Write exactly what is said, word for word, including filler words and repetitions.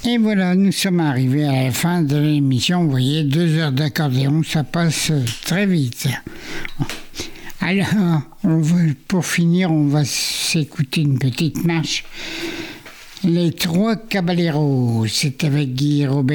Et voilà, nous sommes arrivés à la fin de l'émission. Vous voyez, deux heures d'accordéon, ça passe très vite. Alors, on veut, pour finir, on va s'écouter une petite marche. Les Trois Caballeros, c'est avec Guy Robert.